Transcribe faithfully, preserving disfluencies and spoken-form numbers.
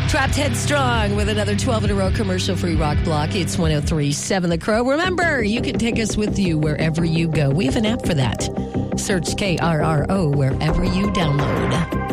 Trapped Headstrong with another twelve in a row commercial-free rock block. It's one oh three point seven The Crow. Remember, you can take us with you wherever you go. We have an app for that. Search K R R O wherever you download.